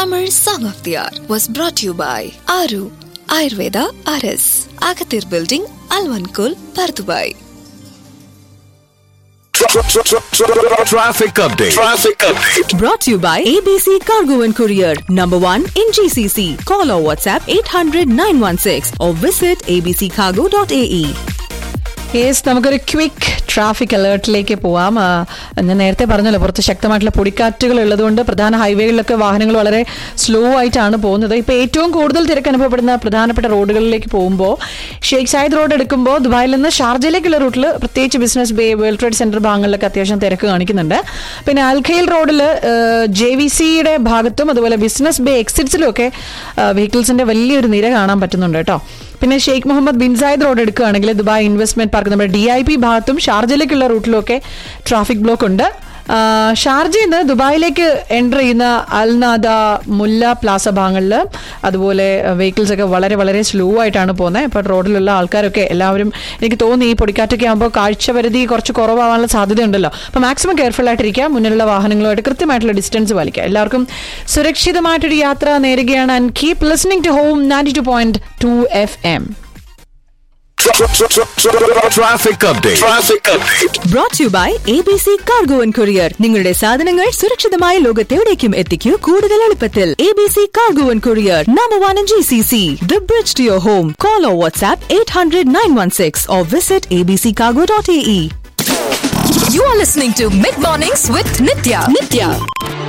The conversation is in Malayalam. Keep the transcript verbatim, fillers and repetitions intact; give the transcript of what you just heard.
Tamil Song of the Hour was brought to you by Aru Ayurveda R S, Agathir Building, Alvankul, Pardubai. Traffic update. Traffic update. Brought to you by A B C Cargo and Courier, number one in G C C. Call or WhatsApp eight hundred nine one six or visit a b c cargo dot a e. Yes, നമുക്കൊരു ക്വിക്ക് ട്രാഫിക് അലേർട്ടിലേക്ക് പോവാം. ഞാൻ നേരത്തെ പറഞ്ഞല്ലോ, പുറത്ത് ശക്തമായിട്ടുള്ള പൊടിക്കാറ്റുകൾ ഉള്ളതുകൊണ്ട് പ്രധാന ഹൈവേകളിലൊക്കെ വാഹനങ്ങൾ വളരെ സ്ലോ ആയിട്ടാണ് പോകുന്നത്. ഇപ്പോൾ ഏറ്റവും കൂടുതൽ തിരക്ക് അനുഭവപ്പെടുന്ന പ്രധാനപ്പെട്ട റോഡുകളിലേക്ക് പോകുമ്പോൾ ഷെയ്ഖ് സായിദ് റോഡ് എടുക്കുമ്പോൾ ദുബായിൽ നിന്ന് ഷാർജയിലേക്കുള്ള റൂട്ടിൽ പ്രത്യേകിച്ച് business bay, world trade centre ഭാഗങ്ങളിലൊക്കെ അത്യാവശ്യം തിരക്ക് കാണിക്കുന്നുണ്ട്. പിന്നെ അൽഖൈൽ റോഡിൽ ജെ വി സിയുടെ ഭാഗത്തും അതുപോലെ ബിസിനസ് ബേ എക്സിറ്റ്സിലും ഒക്കെ വെഹിക്കിൾസിന്റെ വലിയൊരു നിര കാണാൻ പറ്റുന്നുണ്ട് കേട്ടോ. പിന്നെ Sheikh Muhammad bin Zayed road എടുക്കുകയാണെങ്കിൽ ദുബായ് ഇൻവെസ്റ്റ്മെന്റ് പാർക്ക് നമ്മുടെ ഡി ഐ പി ഭാഗത്തും ഷാർജയിലേക്കുള്ള റൂട്ടിലൊക്കെ ട്രാഫിക് ബ്ലോക്ക് ഉണ്ട്. ഷാർജയിൽ നിന്ന് ദുബായിലേക്ക് എൻ്റർ ചെയ്യുന്ന അൽനാദ, മുല്ല പ്ലാസ ഭാഗങ്ങളിൽ അതുപോലെ വെഹിക്കിൾസ് ഒക്കെ വളരെ വളരെ സ്ലോ ആയിട്ടാണ് പോകുന്നത്. ഇപ്പോൾ റോഡിലുള്ള ആൾക്കാരൊക്കെ എല്ലാവരും എനിക്ക് തോന്നി ഈ പൊടിക്കാറ്റൊക്കെ ആകുമ്പോൾ കാഴ്ചപരിധി കുറച്ച് കുറവാകാനുള്ള സാധ്യതയുണ്ടല്ലോ. അപ്പോൾ മാക്സിമം കെയർഫുൾ ആയിട്ടിരിക്കുക, മുന്നിലുള്ള വാഹനങ്ങളുമായിട്ട് കൃത്യമായിട്ടുള്ള ഡിസ്റ്റൻസ് പാലിക്കുക. എല്ലാവർക്കും സുരക്ഷിതമായിട്ടൊരു യാത്ര നേരുകയാണ്. And keep listening to home ninety two point two F M. Traffic update. Traffic update. Brought to you by A B C Cargo and Courier. നിങ്ങളുടെ സാധനങ്ങൾ സുരക്ഷിതമായ ലോകത്തെവിടേക്കും എത്തിക്കൂ കൂടുതൽ എളുപ്പത്തിൽ. A B C Cargo and Courier, number one in G C C. The bridge to your home. Call or WhatsApp eight hundred nine one six or visit a b c cargo dot a e. You are listening to Mid Mornings with Nitya. Nitya.